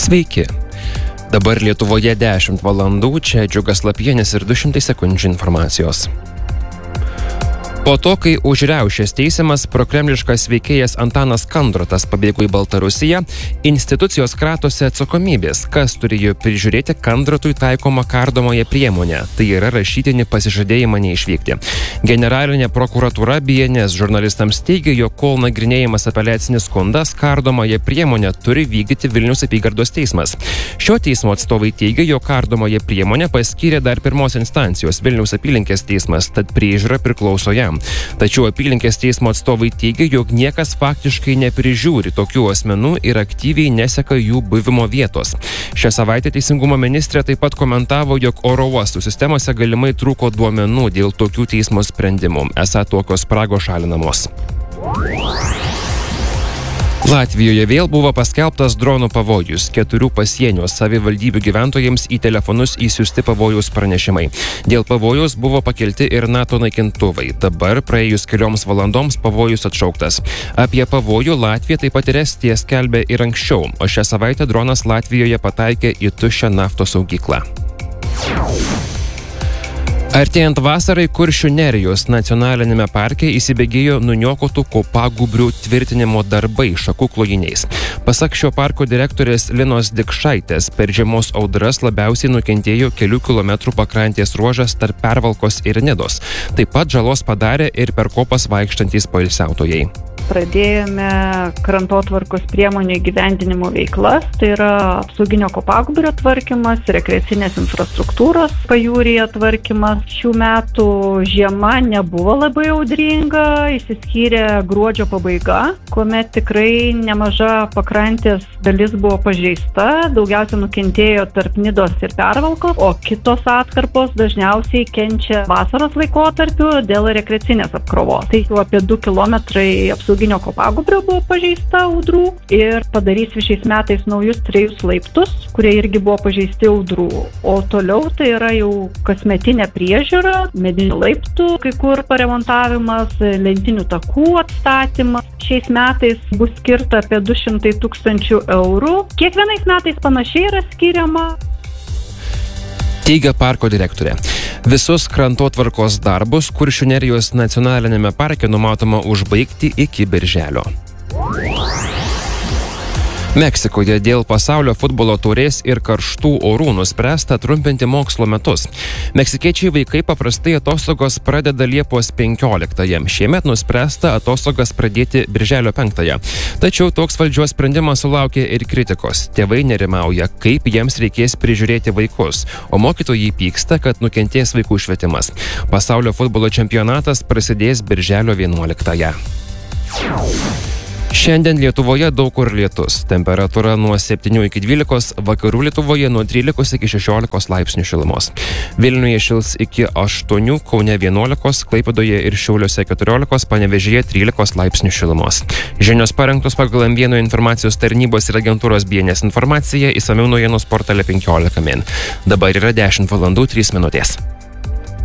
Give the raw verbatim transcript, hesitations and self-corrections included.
Sveiki. Dabar Lietuvoje dešimt valandų, čia Džiugas Lapienis ir du šimtai sekundžių informacijos. Po to, kai už riaušes teisiamas prokremliškas veikėjas Antanas Kandrotas pabėgo į Baltarusiją, institucijos kratosi atsakomybės, kas turėjo prižiūrėti Kandrotui taikomą kardomąją priemonę, tai yra rašytinį pasižadėjimą neišvykti. Generalinė prokuratūra B N S žurnalistams teigė, jog kol nagrinėjimas apeliacinis skundas, kardomąją priemonę turi vykdyti Vilniaus apygardos teismas. Šio teismo atstovai teigia, jog kardomąją priemonę paskyrė dar pirmos instancijos Vilniaus apylinkės teismas, tad priežiūra priklauso jam. Tačiau apylinkės teismo atstovai teigia, jog niekas faktiškai neprižiūri tokių asmenų ir aktyviai neseka jų buvimo vietos. Šią savaitę Teisingumo ministrė taip pat komentavo, jog oro uostų sistemose galimai trūko duomenų dėl tokių teismo sprendimų. Esą tokios spragos šalinamos. Latvijoje vėl buvo paskelbtas dronų pavojus. Keturių pasienio savivaldybių gyventojams į telefonus įsiųsti pavojaus pranešimai. Dėl pavojaus buvo pakelti ir NATO naikintuvai. Dabar, praėjus kelioms valandoms, pavojus atšauktas. Apie pavojų Latvija taip pat ir Estija skelbė ir anksčiau, o šią savaitę dronas Latvijoje pataikė į tuščią naftos saugyklą. Artėjant vasarai Kuršių Nerijos nacionalinėme parke įsibėgėjo nuniokotų kopagūbrių tvirtinimo darbai šakų klojiniais. Pasak šio parko direktorės Linos Dikšaitės, per žiemos audras labiausiai nukentėjo kelių kilometrų pakrantės ruožas tarp Pervalkos ir Nidos. Taip pat žalos padarė ir per kopas vaikštantys poilsiautojai. Pradėjome krantotvarkos priemonių įgyvendinimo veiklas, tai yra apsauginio kopagūbrio tvarkymas, rekreacinės infrastruktūros pajūryje tvarkymas. Šių metų žiema nebuvo labai audringa, išsiskyrė gruodžio pabaiga, kuomet tikrai nemaža pakrantės dalis buvo pažeista, daugiausia nukentėjo tarp Nidos ir Pervalkos, o kitos atkarpos dažniausiai kenčia vasaros laikotarpiu dėl rekreacinės apkrovos. Tai jau apie du kilometrai apsauginio Apsauginio kopagūbrio buvo pažeista audrų ir padarysim šiais metais naujus trejus laiptus, kurie irgi buvo pažeisti audrų. O toliau tai yra jau kasmetinė priežiūra, medinių laiptų, kai kur paremontavimas, lentinių takų atstatymas. Šiais metais bus skirta apie du šimtai tūkstančių eurų. Kiekvienais metais panašiai yra skiriama. Teigia parko direktorė. Visus krantotvarkos darbus Kuršių Nerijos nacionalinėme parke numatoma užbaigti iki birželio. Meksikoje dėl pasaulio futbolo taurės ir karštų orų nuspręsta trumpinti mokslo metus. Meksikiečiai vaikai paprastai atostogos pradeda Liepos penkioliktąją. Šiemet nuspręsta atostogas pradėti birželio penktąją. Tačiau toks valdžios sprendimas sulaukė ir kritikos. Tėvai nerimauja, kaip jiems reikės prižiūrėti vaikus, o mokytojai pyksta, kad nukentės vaikų švietimas. Pasaulio futbolo čempionatas prasidės birželio vienuoliktąją. Šiandien Lietuvoje daug kur lietus. Temperatūra nuo septynių iki dvylikos, vakarų Lietuvoje nuo trylikos iki šešiolikos laipsnių šilumos. Vilniuje šils iki aštuonių, Kaune vienuolikos, Klaipėdoje ir Šiauliuose keturiolikos, Panevėžyje trylikos laipsnių šilumos. Žinios parengtos pagal M vienas informacijos tarnybos ir agentūros B N S informaciją, išsamiau naujienos portale penkiolika min. Dabar yra dešimt valandų trys minutės.